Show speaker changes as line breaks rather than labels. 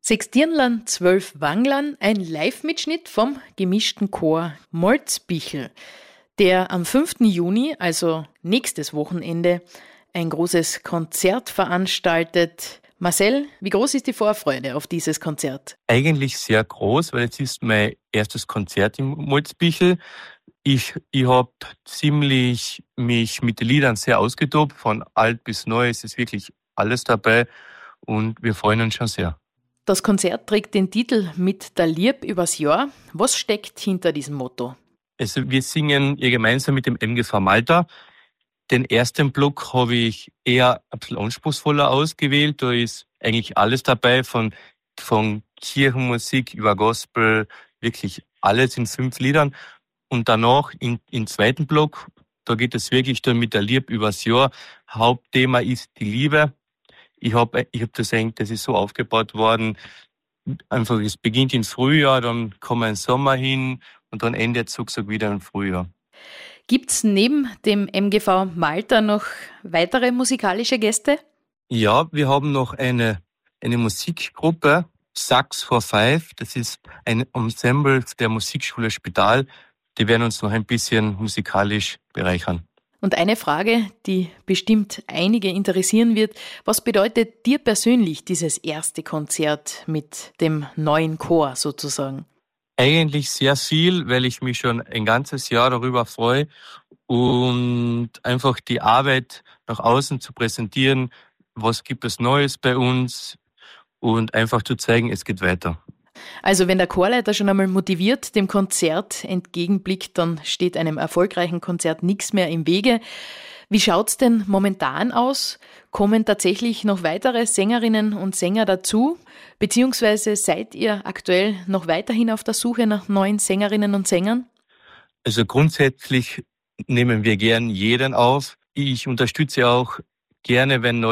Sechs Dirndlern, 12 Wanglern, ein Live-Mitschnitt vom gemischten Chor Molzbichel, der am 5. Juni, also nächstes Wochenende, ein großes Konzert veranstaltet. Marcel, wie groß ist die Vorfreude auf dieses Konzert?
Eigentlich sehr groß, weil es ist mein erstes Konzert im Molzbichel. Ich habe ziemlich mich mit den Liedern sehr ausgetobt, von alt bis neu. Es ist wirklich alles dabei und wir freuen uns schon sehr.
Das Konzert trägt den Titel Mit der Lieb übers Jahr. Was steckt hinter diesem Motto?
Also wir singen ja gemeinsam mit dem MGV Malta. Den ersten Block habe ich eher ein bisschen anspruchsvoller ausgewählt. Da ist eigentlich alles dabei, von Kirchenmusik über Gospel, wirklich alles in 5 Liedern. Und danach im zweiten Block, da geht es wirklich dann mit der Liebe übers Jahr. Hauptthema ist die Liebe. Ich hab das eigentlich, das ist so aufgebaut worden. Einfach, es beginnt im Frühjahr, dann kommt ein Sommer hin und dann endet es wieder im Frühjahr.
Gibt's neben dem MGV Malta noch weitere musikalische Gäste?
Ja, wir haben noch eine Musikgruppe, Sax for Five. Das ist ein Ensemble der Musikschule Spital. Die werden uns noch ein bisschen musikalisch bereichern.
Und eine Frage, die bestimmt einige interessieren wird: Was bedeutet dir persönlich dieses erste Konzert mit dem neuen Chor sozusagen?
Eigentlich sehr viel, weil ich mich schon ein ganzes Jahr darüber freue und einfach die Arbeit nach außen zu präsentieren, was gibt es Neues bei uns und einfach zu zeigen, es geht weiter.
Also wenn der Chorleiter schon einmal motiviert dem Konzert entgegenblickt, dann steht einem erfolgreichen Konzert nichts mehr im Wege. Wie schaut's denn momentan aus? Kommen tatsächlich noch weitere Sängerinnen und Sänger dazu? Beziehungsweise seid ihr aktuell noch weiterhin auf der Suche nach neuen Sängerinnen und Sängern?
Also grundsätzlich nehmen wir gern jeden auf. Ich unterstütze auch gerne, wenn